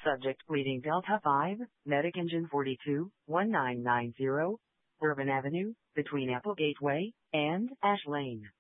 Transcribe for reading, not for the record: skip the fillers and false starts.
Subject pleading Delta 5, Medic Engine 42, 1990, Urban Avenue, between Apple Gateway and Ash Lane.